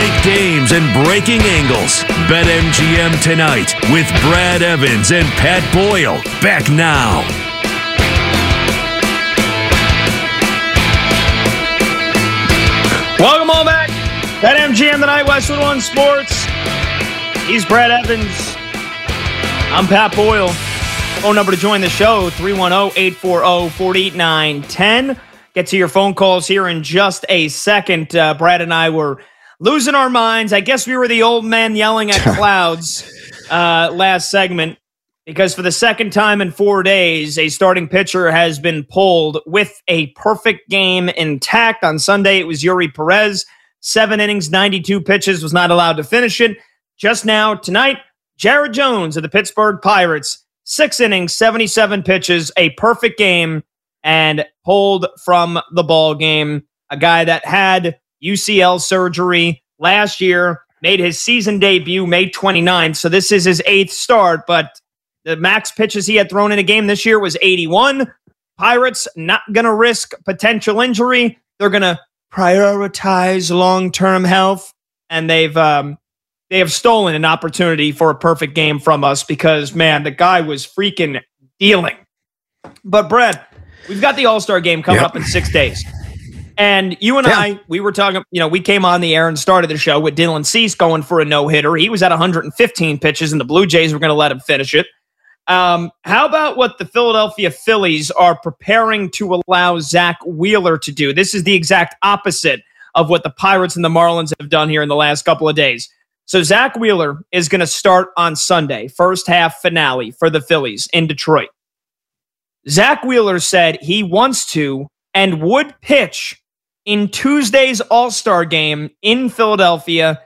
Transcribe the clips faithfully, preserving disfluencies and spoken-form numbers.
Big games and breaking angles. BetMGM tonight with Brad Evans and Pat Boyle. Back now. Welcome all back. BetMGM tonight, Westwood One Sports. He's Brad Evans. I'm Pat Boyle. Phone number to join the show, three one zero, eight four zero, four nine one zero. Get to your phone calls here in just a second. Uh, Brad and I were losing our minds. I guess we were the old men yelling at clouds uh, last segment, because for the second time in four days, a starting pitcher has been pulled with a perfect game intact. On Sunday, it was Yuri Perez. Seven innings, ninety-two pitches, was not allowed to finish it. Just now, tonight, Jared Jones of the Pittsburgh Pirates. Six innings, seventy-seven pitches, a perfect game, and pulled from the ball game. A guy that had U C L surgery last year, made his season debut May twenty-ninth, so this is his eighth start, but the max pitches he had thrown in a game this year was eighty-one. Pirates not going to risk potential injury. They're going to prioritize long-term health, and they've um, they have stolen an opportunity for a perfect game from us because, man, the guy was freaking dealing. But, Brad, we've got the All-Star game coming yep. up in six days. And you and yeah. I, we were talking, you know, we came on the air and started the show with Dylan Cease going for a no-hitter. He was at one hundred fifteen pitches, and the Blue Jays were going to let him finish it. Um, how about what the Philadelphia Phillies are preparing to allow Zach Wheeler to do? This is the exact opposite of what the Pirates and the Marlins have done here in the last couple of days. So Zach Wheeler is going to start on Sunday, first half finale for the Phillies in Detroit. Zach Wheeler said he wants to and would pitch in Tuesday's All-Star game in Philadelphia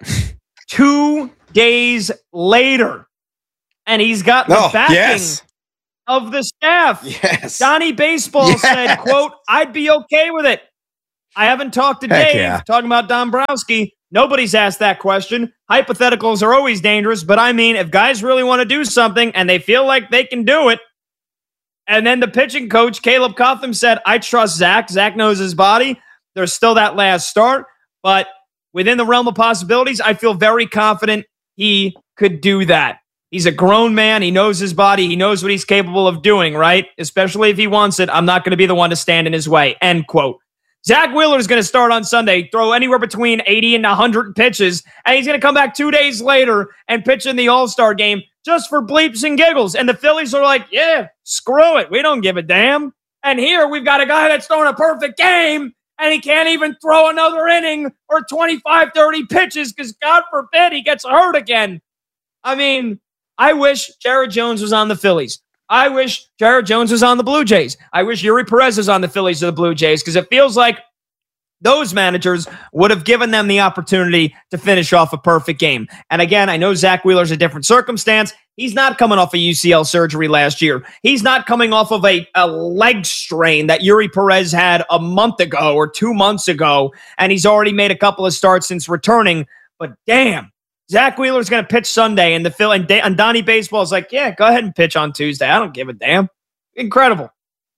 two days later. And he's got the oh, backing yes. of the staff. Yes. Donnie Baseball yes. said, quote, I'd be okay with it. I haven't talked to Heck Dave, yeah. talking about Dombrowski. Nobody's asked that question. Hypotheticals are always dangerous, but I mean, if guys really want to do something and they feel like they can do it, and then the pitching coach, Caleb Cotham, said, I trust Zach. Zach knows his body. There's still that last start, but within the realm of possibilities, I feel very confident he could do that. He's a grown man. He knows his body. He knows what he's capable of doing, right? Especially if he wants it. I'm not going to be the one to stand in his way, end quote. Zach Wheeler is going to start on Sunday, throw anywhere between eighty and one hundred pitches, and he's going to come back two days later and pitch in the All-Star game just for bleeps and giggles. And the Phillies are like, yeah, screw it. We don't give a damn. And here we've got a guy that's throwing a perfect game, and he can't even throw another inning or twenty-five, thirty pitches because, God forbid, he gets hurt again. I mean, I wish Jared Jones was on the Phillies. I wish Jared Jones was on the Blue Jays. I wish Yuri Perez was on the Phillies or the Blue Jays, because it feels like those managers would have given them the opportunity to finish off a perfect game. And again, I know Zach Wheeler's a different circumstance. He's not coming off a U C L surgery last year. He's not coming off of a, a leg strain that Yuri Perez had a month ago or two months ago, and he's already made a couple of starts since returning. But damn, Zach Wheeler's going to pitch Sunday, and the Phil and, da- and Donnie Baseball is like, yeah, go ahead and pitch on Tuesday. I don't give a damn. Incredible.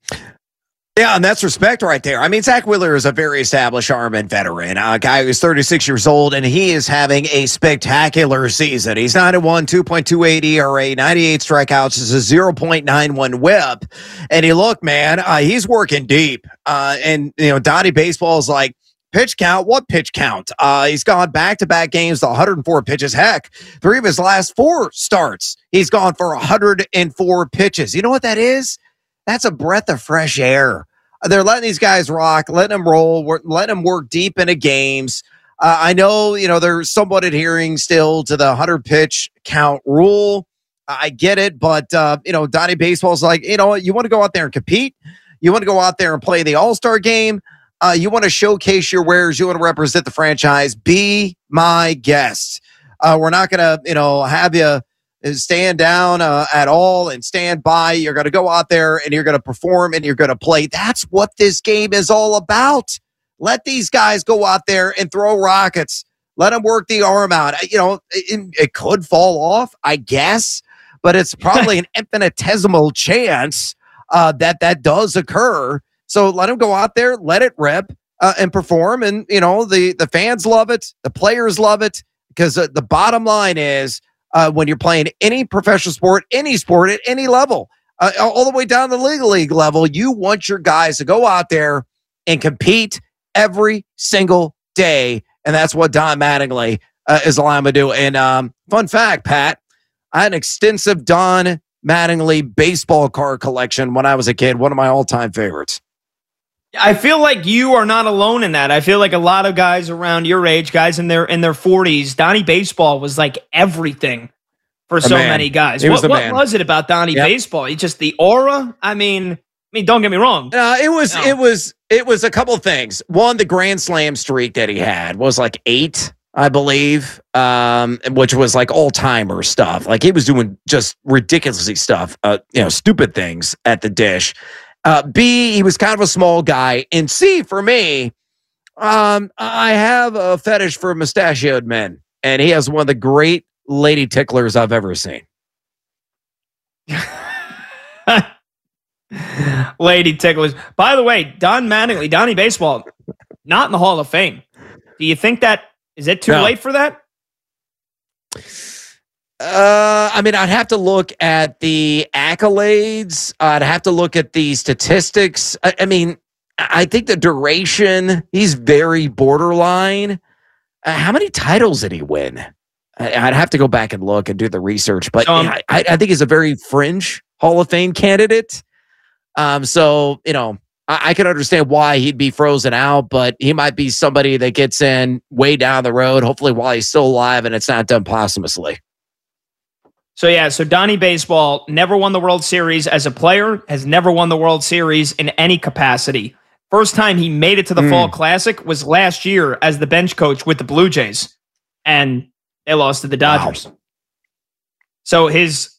Yeah, and that's respect right there. I mean, Zach Wheeler is a very established arm and veteran, a guy who's thirty-six years old, and he is having a spectacular season. He's nine and one, two point two eight E R A, ninety-eight strikeouts, is a zero point nine one whip. And he look, man, uh, he's working deep. Uh, and, you know, Donnie Baseball is like, pitch count? What pitch count? Uh, he's gone back-to-back games to one hundred four pitches. Heck, three of his last four starts, he's gone for one hundred four pitches. You know what that is? That's a breath of fresh air. They're letting these guys rock, letting them roll, work, letting them work deep into games. Uh, I know, you know, they're somewhat adhering still to the one hundred pitch count rule. I get it, but, uh, you know, Donnie Baseball's like, you know what, you want to go out there and compete? You want to go out there and play the All-Star game? Uh, you want to showcase your wares. You want to represent the franchise. Be my guest. Uh, we're not going to, you know, have you stand down uh, at all and stand by. You're going to go out there and you're going to perform and you're going to play. That's what this game is all about. Let these guys go out there and throw rockets. Let them work the arm out. You know, it, it could fall off, I guess, but it's probably an infinitesimal chance uh, that that does occur. So let them go out there, let it rip. uh, and perform. And, you know, the, the fans love it. The players love it because uh, the bottom line is uh, when you're playing any professional sport, any sport at any level, uh, all the way down to the league league level, you want your guys to go out there and compete every single day. And that's what Don Mattingly uh, is allowing to do. And um, fun fact, Pat, I had an extensive Don Mattingly baseball card collection when I was a kid. One of my all-time favorites. I feel like you are not alone in that. I feel like a lot of guys around your age, guys in their in their forties, Donnie Baseball was like everything for so many guys. What, was, what was it about Donnie yep. Baseball? He just the aura. I mean, I mean, don't get me wrong. Uh, it was no. it was it was a couple of things. One, the Grand Slam streak that he had was like eight. I believe, um, which was like all timer stuff. Like he was doing just ridiculously stuff, uh, you know, stupid things at the dish. Uh, B, he was kind of a small guy. And C, for me, um, I have a fetish for mustachioed men, and he has one of the great lady ticklers I've ever seen. Lady ticklers. By the way, Don Mattingly, Donnie Baseball, not in the Hall of Fame. Do you think that? Is it too no. late for that? Uh, I mean, I'd have to look at the accolades. I'd have to look at the statistics. I, I mean, I think the duration, he's very borderline. Uh, how many titles did he win? I, I'd have to go back and look and do the research. But um, I, I think he's a very fringe Hall of Fame candidate. Um, so, you know, I can understand why he'd be frozen out, but he might be somebody that gets in way down the road, hopefully while he's still alive and it's not done posthumously. So, yeah, so Donnie Baseball never won the World Series as a player, has never won the World Series in any capacity. First time he made it to the mm. Fall Classic was last year as the bench coach with the Blue Jays, and they lost to the Dodgers. Wow. So his,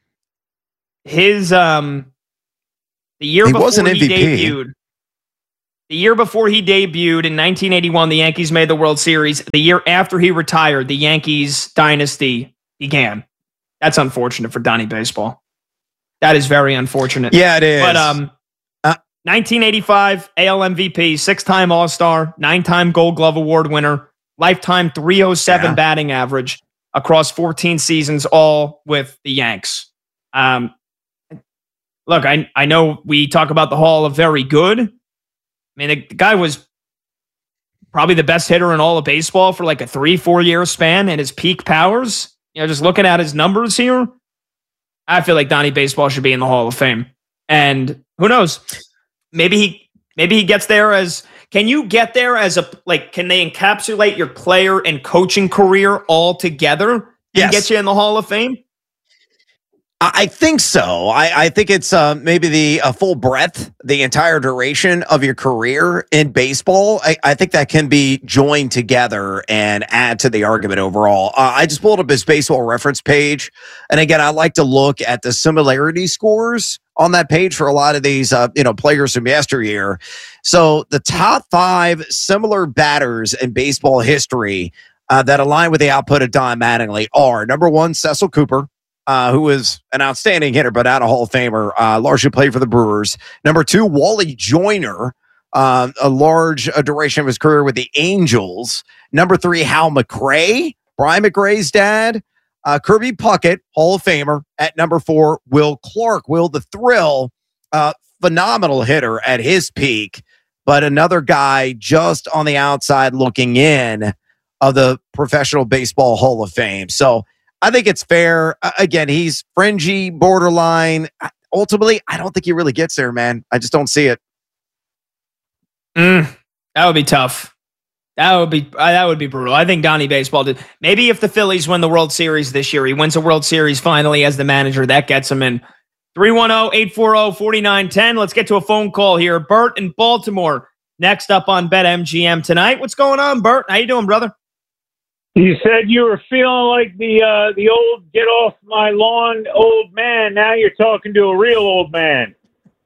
his, um, The year he before was an M V P. He debuted, the year before he debuted in nineteen eighty-one, the Yankees made the World Series. The year after he retired, the Yankees dynasty began. That's unfortunate for Donnie Baseball. That is very unfortunate. Yeah, it is. But um, uh, nineteen eighty-five A L M V P, six-time All-Star, nine-time Gold Glove Award winner, lifetime three oh seven yeah. batting average across fourteen seasons, all with the Yanks. Um. Look, I I know we talk about the Hall of Very Good. I mean, the, the guy was probably the best hitter in all of baseball for like a three, four-year span at his peak powers. You know, just looking at his numbers here, I feel like Donnie Baseball should be in the Hall of Fame. And who knows? Maybe he maybe he gets there as... Can you get there as a... Like, can they encapsulate your player and coaching career all together and yes. get you in the Hall of Fame? I think so. I, I think it's uh, maybe the uh, full breadth, the entire duration of your career in baseball. I, I think that can be joined together and add to the argument overall. Uh, I just pulled up his baseball reference page. And again, I like to look at the similarity scores on that page for a lot of these uh, you know, players from yesteryear. So the top five similar batters in baseball history uh, that align with the output of Don Mattingly are number one, Cecil Cooper. Uh, who was an outstanding hitter, but not a Hall of Famer, uh, largely played for the Brewers. Number two, Wally Joyner, uh, a large uh, duration of his career with the Angels. Number three, Hal McRae, Brian McRae's dad. Uh, Kirby Puckett, Hall of Famer. At number four, Will Clark, Will the Thrill, uh, phenomenal hitter at his peak, but another guy just on the outside looking in of the Professional Baseball Hall of Fame. So, I think it's fair. Uh, again, he's fringy, borderline. Ultimately, I don't think he really gets there, man. I just don't see it. Mm, that would be tough. That would be uh, that would be brutal. I think Donnie Baseball did. Maybe if the Phillies win the World Series this year, he wins a World Series finally as the manager. That gets him in. three one zero, eight four zero, four nine one zero. Let's get to a phone call here. Bert in Baltimore. Next up on BetMGM tonight. What's going on, Bert? How you doing, brother? You said you were feeling like the uh, the old get off my lawn old man. Now you're talking to a real old man.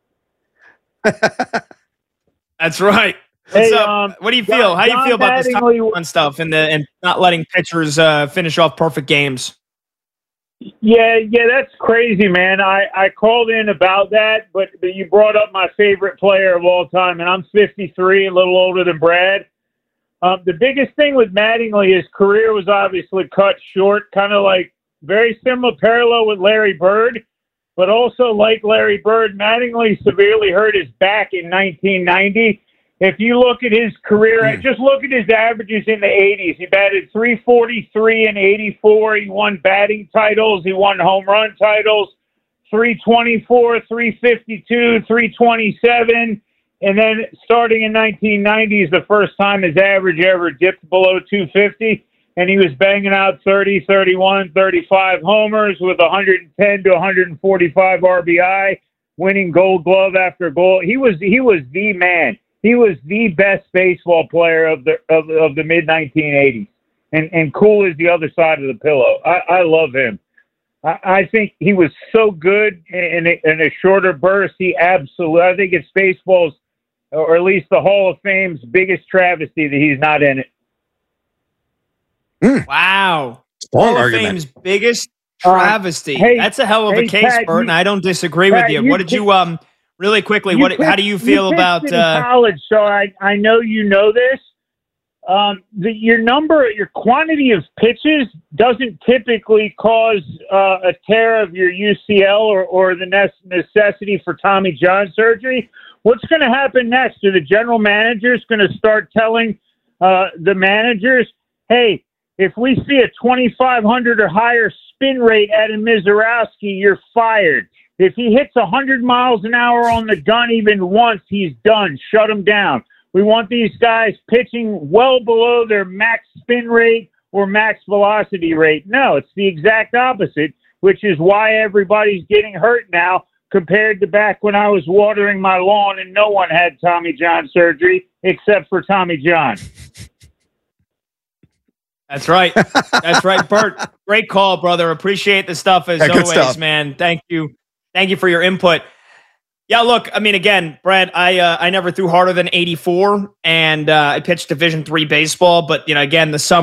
That's right. What's hey, up? Um, what do you feel? John, How do you feel about this top one stuff and the and not letting pitchers uh, finish off perfect games? Yeah, yeah, that's crazy, man. I, I called in about that, but, but you brought up my favorite player of all time, and I'm fifty-three, a little older than Brad. Um, the biggest thing with Mattingly, his career was obviously cut short, kind of like very similar parallel with Larry Bird, but also like Larry Bird, Mattingly severely hurt his back in nineteen ninety. If you look at his career, mm. just look at his averages in the eighties. He batted three forty-three in eighty-four. He won batting titles. He won home run titles, three twenty-four, three fifty-two, three twenty-seven. And then starting in nineteen ninety is the first time his average ever dipped below two fifty. And he was banging out thirty, thirty-one, thirty-five homers with one ten to one forty-five R B I, winning Gold Glove after goal. He was he was the man. He was the best baseball player of the of, of the mid nineteen eighties, and and cool is the other side of the pillow. I, I love him. I, I think he was so good in a, in a shorter burst. He absolutely. I think it's baseball's, or at least the Hall of Fame's biggest travesty that he's not in it. Mm. Wow, Strong Hall argument. of Fame's biggest travesty. Uh, hey, That's a hell of hey, a case, Pat, Bert, and you, I don't disagree Pat, with you. you What did you um? Really quickly, You what? pitched, how do you feel you about in uh, college? So I, I know you know this. Um, the, your number, your quantity of pitches doesn't typically cause uh, a tear of your U C L or, or the necessity for Tommy John surgery. What's going to happen next? Are the general managers going to start telling uh, the managers, hey, if we see a twenty-five hundred or higher spin rate at a Mizorowski, you're fired. If he hits one hundred miles an hour on the gun even once, he's done. Shut him down. We want these guys pitching well below their max spin rate or max velocity rate. No, it's the exact opposite, which is why everybody's getting hurt now compared to back when I was watering my lawn and no one had Tommy John surgery except for Tommy John. That's right. That's right, Bert. Great call, brother. Appreciate the stuff as Yeah, good always, stuff. man. Thank you. Thank you for your input. Yeah, look, I mean, again, Brad, I uh, I never threw harder than eighty-four, and uh, I pitched Division three baseball. But, you know, again, the summer.